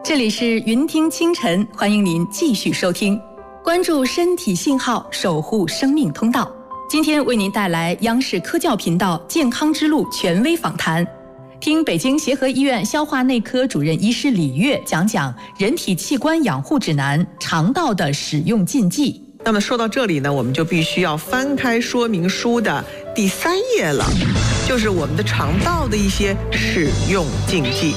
这里是云听清晨，欢迎您继续收听，关注身体信号，守护生命通道。今天为您带来央视科教频道健康之路权威访谈，听北京协和医院消化内科主任医师李悦讲讲人体器官养护指南，肠道的使用禁忌。 那么说到这里呢，我们就必须要翻开说明书的第3页了，就是我们的肠道的一些使用禁忌。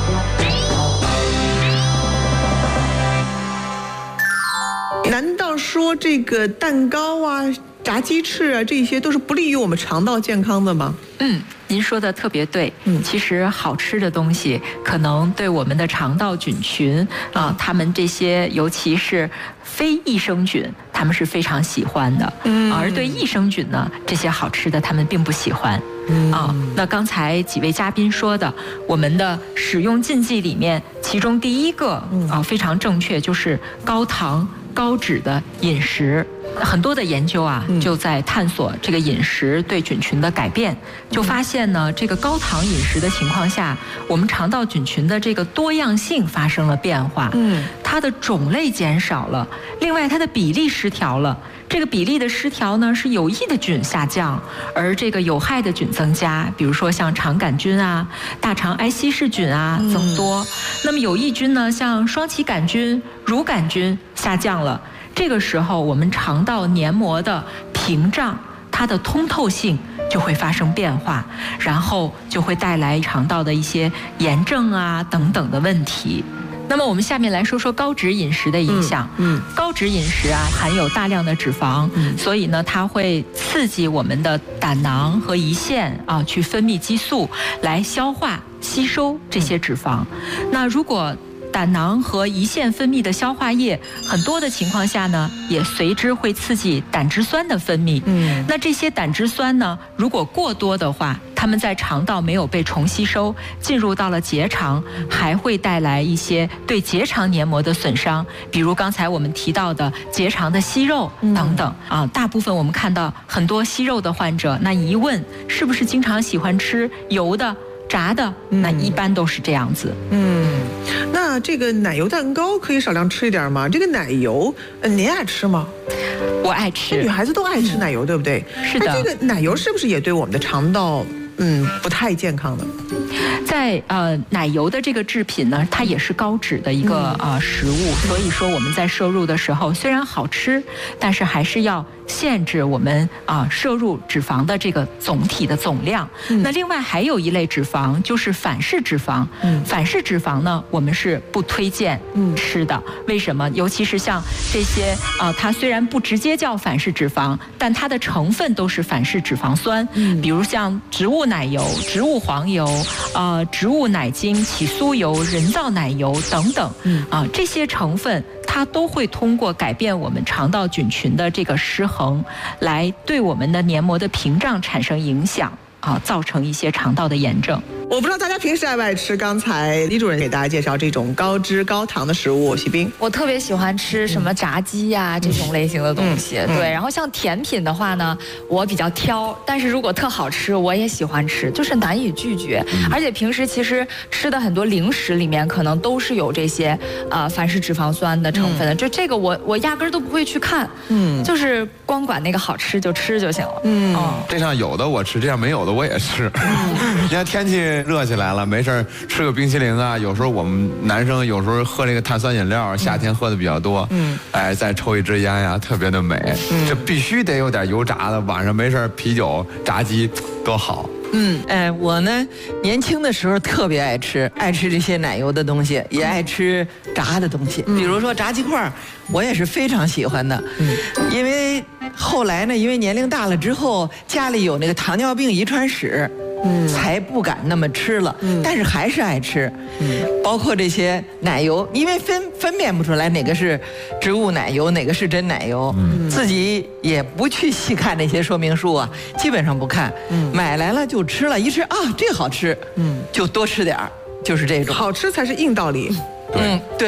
难道说这个蛋糕啊、炸鸡翅啊，这些都是不利于我们肠道健康的吗？ 您说的特别对。其实好吃的东西可能对我们的肠道菌群他们这些尤其是非益生菌，他们是非常喜欢的。而对益生菌呢，这些好吃的他们并不喜欢。那刚才几位嘉宾说的，我们的使用禁忌里面，其中第一个非常正确，就是高糖高脂的饮食。很多的研究就在探索这个饮食对菌群的改变，就发现呢，这个高糖饮食的情况下，我们肠道菌群的这个多样性发生了变化，它的种类减少了，另外它的比例失调了。这个比例的失调呢，是有益的菌下降，而这个有害的菌增加，比如说像肠杆菌啊、大肠癌希氏菌增多。那么有益菌呢，像双歧杆菌、乳杆菌下降了。这个时候，我们肠道黏膜的屏障，它的通透性就会发生变化，然后就会带来肠道的一些炎症等等的问题。那么我们下面来说说高脂饮食的影响。高脂饮食含有大量的脂肪，所以呢，它会刺激我们的胆囊和胰腺去分泌激素，来消化吸收这些脂肪。那如果胆囊和胰腺分泌的消化液很多的情况下呢，也随之会刺激胆汁酸的分泌。那这些胆汁酸呢，如果过多的话，它们在肠道没有被重吸收，进入到了结肠，还会带来一些对结肠黏膜的损伤，比如刚才我们提到的结肠的息肉等等大部分我们看到很多息肉的患者，那一问是不是经常喜欢吃油的、炸的，那一般都是这样子。 那这个奶油蛋糕可以少量吃一点吗？这个奶油，您爱吃吗？ 我爱吃， 女孩子都爱吃奶油，对不对？ 是的。 这个奶油是不是也对我们的肠道不太健康的？ 在奶油的这个制品呢，它也是高脂的一个食物，所以说我们在摄入的时候虽然好吃，但是还是要限制我们摄入脂肪的这个总体的总量。那另外还有一类脂肪就是反式脂肪。反式脂肪呢，我们是不推荐吃的。为什么？尤其是像这些它虽然不直接叫反式脂肪，但它的成分都是反式脂肪酸。比如像植物奶油、植物黄油、植物奶精、起酥油、人造奶油等等这些成分，它都会通过改变我们肠道菌群的这个失衡，来对我们的黏膜的屏障产生影响造成一些肠道的炎症。 我不知道大家平时爱不爱吃，刚才李主任给大家介绍这种高脂高糖的食物。喜冰， 我特别喜欢吃什么炸鸡这种类型的东西。对，然后像甜品的话呢，我比较挑，但是如果特好吃，我也喜欢吃，就是难以拒绝。而且平时其实吃的很多零食里面，可能都是有这些反式脂肪酸的成分的。就这个我压根儿都不会去看，就是光管那个好吃就吃就行了。 这上有的我吃，这上没有的我也吃。你看天气热起来了，没事吃个冰淇淋有时候我们男生有时候喝这个碳酸饮料，夏天喝的比较多，再抽一支烟特别的美。这必须得有点油炸的，晚上没事啤酒、炸鸡多好。 我呢年轻的时候特别爱吃这些奶油的东西，也爱吃炸的东西，比如说炸鸡块，我也是非常喜欢的。因为后来呢，因为年龄大了之后，家里有那个糖尿病遗传史，才不敢那么吃了，但是还是爱吃。包括这些奶油，因为分辨不出来哪个是植物奶油，哪个是真奶油，自己也不去细看那些说明书基本上不看，买来了就吃了，一吃这个好吃，就多吃点儿，就是这种。 好吃才是硬道理。 对。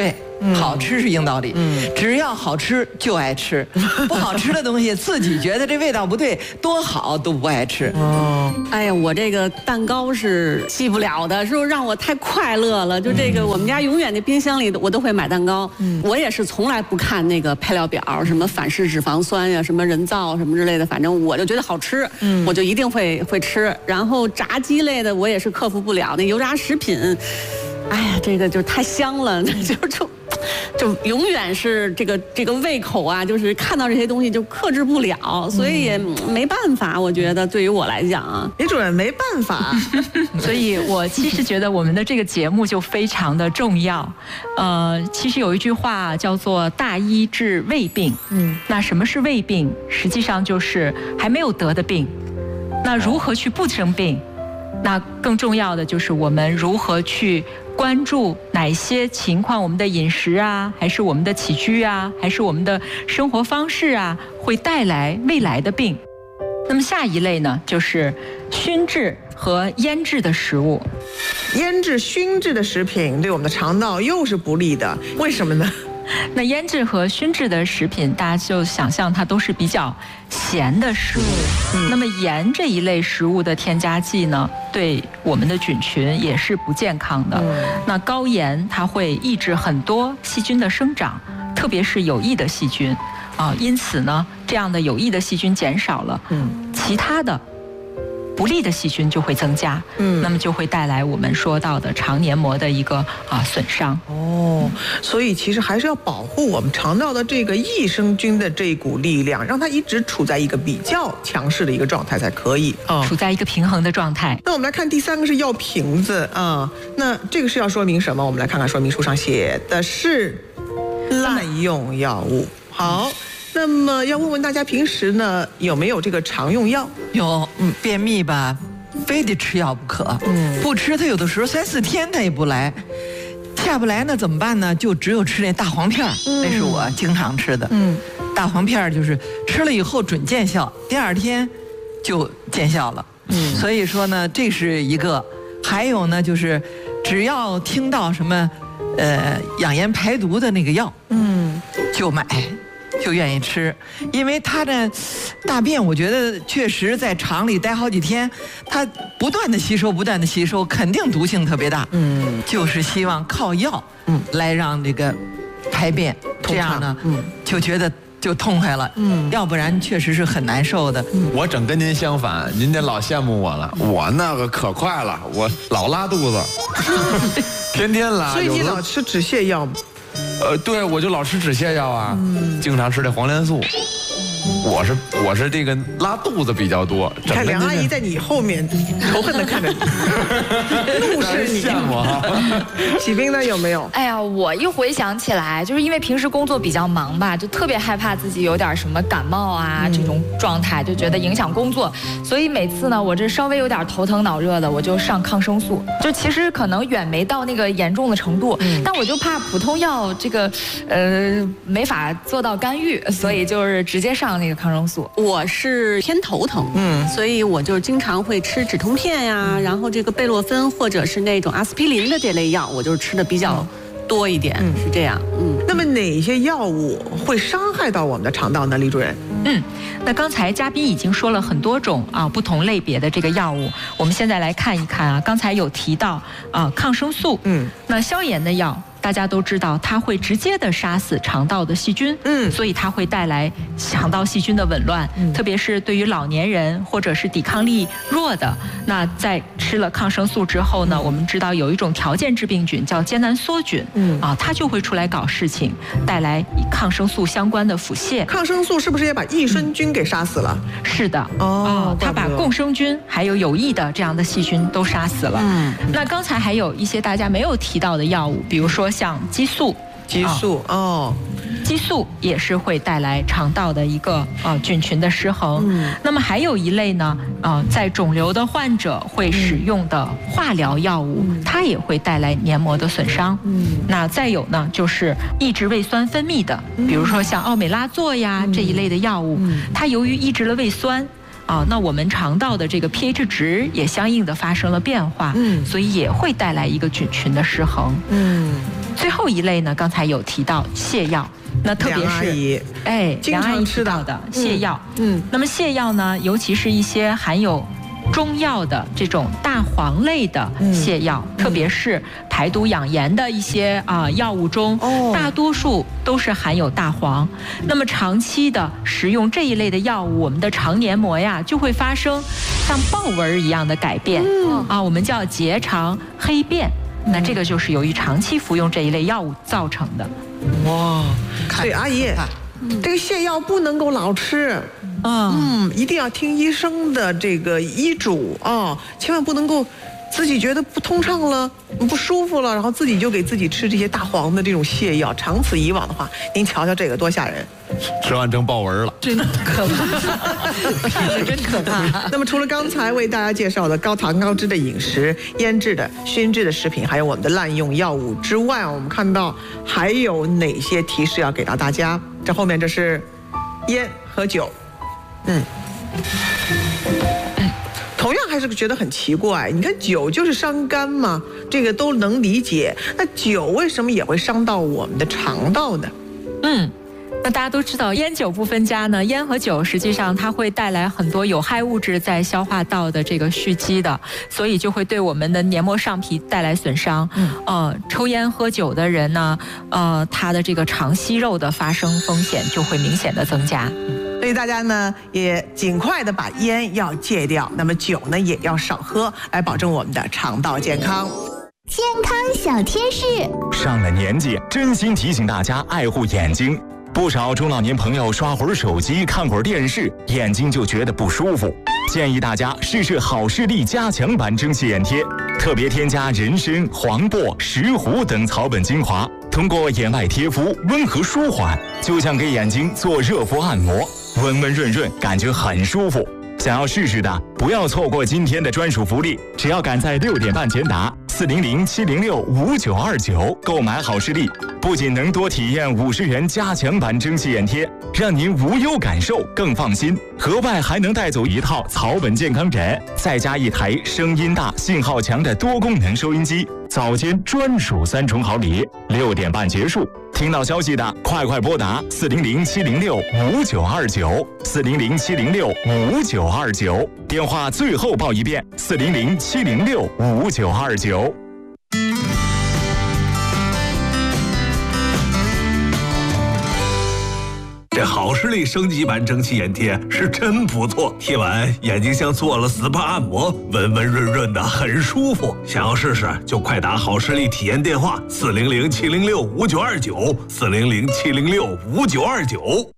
好吃是硬道理。只要好吃就爱吃，不好吃的东西自己觉得这味道不对，多好都不爱吃。 哎呀，我这个蛋糕是弃不了的，是让我太快乐了。就这个，我们家永远那冰箱里我都会买蛋糕。我也是从来不看那个配料表，什么反式脂肪酸呀，什么人造什么之类的，反正我就觉得好吃，我就一定会吃。然后炸鸡类的我也是克服不了，那油炸食品，哎呀，这个就太香了，就永远是这个胃口啊，就是看到这些东西就克制不了，所以也没办法。我觉得对于我来讲啊， 李主任没办法。 所以我其实觉得我们的这个节目就非常的重要。其实有一句话叫做“大医治未病”。那什么是未病？实际上就是还没有得的病。那如何去不生病？那更重要的就是我们如何去关注哪些情况，我们的饮食啊，还是我们的起居啊，还是我们的生活方式啊，会带来未来的病。那么下一类呢，就是熏制和腌制的食物。 腌制、熏制的食品对我们的肠道又是不利的，为什么呢？ 那腌制和熏制的食品，大家就想象它都是比较咸的食物。那么盐这一类食物的添加剂呢，对我们的菌群也是不健康的。那高盐它会抑制很多细菌的生长，特别是有益的细菌啊。因此呢，这样的有益的细菌减少了，其他的不利的细菌就会增加，那么就会带来我们说到的肠黏膜的一个损伤。 所以其实还是要保护我们肠道的这个益生菌的这一股力量，让它一直处在一个比较强势的一个状态才可以处在一个平衡的状态。 那我们来看第三个是药瓶子啊，那这个是要说明什么？我们来看看说明书上写的是滥用药物。好。那么要问问大家平时呢有没有这个常用药？ 有，便秘吧，非得吃药不可。不吃它有的时候3、4天它也不来，下不来那怎么办呢？就只有吃那大黄片，那是我经常吃的。大黄片就是吃了以后准见效，第2天就见效了。所以说呢，这是一个。还有呢，就是只要听到什么养颜排毒的那个药，就买。就愿意吃，因为它的大便，我觉得确实在肠里待好几天，它不断的吸收，肯定毒性特别大。就是希望靠药，来让这个排便，这样呢，就觉得就痛快了。要不然确实是很难受的。 我整跟您相反，您得老羡慕我了，我那个可快了，我老拉肚子，天天拉。 所以你老吃止泻药吗？ 对，我就老吃止泻药啊，经常吃这黄连素。我是这个拉肚子比较多。 你看梁阿姨在你后面仇恨的看着你，怒视你。 羡慕啊！ 喜冰呢有没有？ 哎呀，我一回想起来，就是因为平时工作比较忙吧，就特别害怕自己有点什么感冒啊这种状态，就觉得影响工作，所以每次呢，我这稍微有点头疼脑热的，我就上抗生素。就其实可能远没到那个严重的程度，但我就怕普通药这个没法做到干预，所以就是直接上那个抗生素。 我是偏头疼，所以我就经常会吃止痛片呀，然后这个贝洛芬或者是那种阿司匹林的这类药，我就是吃的比较多一点，是这样。 那么哪些药物会伤害到我们的肠道呢，李主任？ 那刚才嘉宾已经说了很多种不同类别的这个药物，我们现在来看一看刚才有提到抗生素，那消炎的药。大家都知道，它会直接的杀死肠道的细菌，所以它会带来肠道细菌的紊乱，特别是对于老年人或者是抵抗力弱的。那在吃了抗生素之后呢，我们知道有一种条件致病菌叫艰难梭菌，它就会出来搞事情，带来与抗生素相关的腹泻。 抗生素是不是也把益生菌给杀死了？ 是的，它把共生菌还有有益的这样的细菌都杀死了。那刚才还有一些大家没有提到的药物，比如说像激素，激素也是会带来肠道的一个菌群的失衡。那么还有一类呢，在肿瘤的患者会使用的化疗药物，它也会带来黏膜的损伤。那再有呢，就是抑制胃酸分泌的，比如说像奥美拉唑呀这一类的药物，它由于抑制了胃酸。那我们肠道的这个 pH 值也相应的发生了变化，所以也会带来一个菌群的失衡。 最后一类呢，刚才有提到泻药，那特别是经常吃到的泻药。那么泻药呢，尤其是一些含有中药的这种大黄类的泻药，特别是排毒养颜的一些药物中，大多数都是含有大黄。那么长期的食用这一类的药物，我们的肠黏膜呀就会发生像豹纹一样的改变，我们叫结肠黑变。那这个就是由于长期服用这一类药物造成的。 哇，所以阿姨，这个泻药不能够老吃。一定要听医生的这个医嘱啊，千万不能够自己觉得不通畅了、不舒服了，然后自己就给自己吃这些大黄的这种泻药。长此以往的话，您瞧瞧这个多吓人！ 吃完成豹纹了， 真可怕，真可怕。 那么除了刚才为大家介绍的高糖高脂的饮食、腌制的、熏制的食品，还有我们的滥用药物之外，我们看到还有哪些提示要给到大家？这后面这是烟和酒。同样还是觉得很奇怪，你看酒就是伤肝嘛，这个都能理解，那酒为什么也会伤到我们的肠道呢？ 那大家都知道，烟酒不分家呢，烟和酒实际上它会带来很多有害物质在消化道的这个蓄积的，所以就会对我们的黏膜上皮带来损伤。抽烟喝酒的人呢，他的这个肠息肉的发生风险就会明显的增加。 所以大家呢也尽快的把烟要戒掉，那么酒呢也要少喝，来保证我们的肠道健康。 健康小贴士， 上了年纪，真心提醒大家爱护眼睛。不少中老年朋友刷会儿手机、看会儿电视，眼睛就觉得不舒服。建议大家试试好视力加强版蒸汽眼贴，特别添加人参、黄柏、石斛等草本精华，通过眼外贴敷温和舒缓，就像给眼睛做热敷按摩，温温润润，感觉很舒服。想要试试的，不要错过今天的专属福利，只要赶在6点半前打400-706-5929购买好视力，不仅能多体验50元加强版蒸汽眼贴，让您无忧感受更放心，额外还能带走一套草本健康枕，再加一台声音大、信号强的多功能收音机，早间专属3重好礼。6点半结束，听到消息的快拨打400-706-5929，400-706-5929，电话最后报一遍，400-706-5929。 这好视力升级版蒸汽眼贴是真不错，贴完眼睛像做了 SPA 按摩，温温润润的，很舒服。想要试试就快打好视力体验电话400-706-5929，400-706-5929。